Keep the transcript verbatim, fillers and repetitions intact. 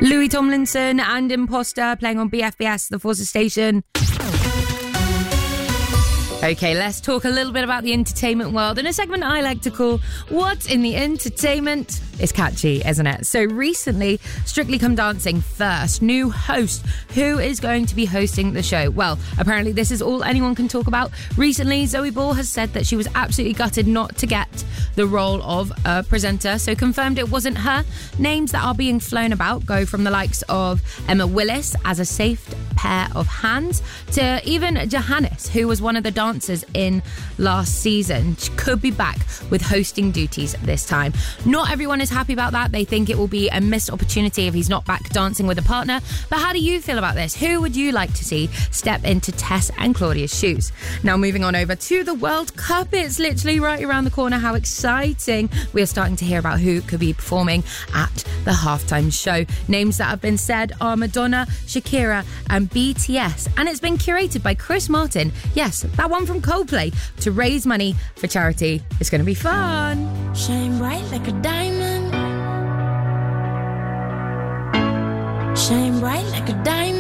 Louis Tomlinson and Imposter playing on B F B S, the Forces Station. Okay, let's talk a little bit about the entertainment world in a segment I like to call What's in the Entertainment? It's catchy, isn't it? So recently, Strictly Come Dancing first new host. Who is going to be hosting the show? Well, apparently this is all anyone can talk about. Recently, Zoe Ball has said that she was absolutely gutted not to get the role of a presenter, so confirmed it wasn't her. Names that are being flown about go from the likes of Emma Willis as a safe pair of hands to even Johannes, who was one of the dancers in last season. She could be back with hosting duties this time. Not everyone is happy about that. They think it will be a missed opportunity if he's not back dancing with a partner. But how do you feel about this? Who would you like to see step into Tess and Claudia's shoes? Now moving on over to the World Cup. It's literally right around the corner. How exciting. We are starting to hear about who could be performing at the halftime show. Names that have been said are Madonna, Shakira and B T S. And it's been curated by Chris Martin. Yes, that one from Coldplay, to raise money for charity. It's going to be fun. Shine bright like a diamond. Shine bright like a diamond.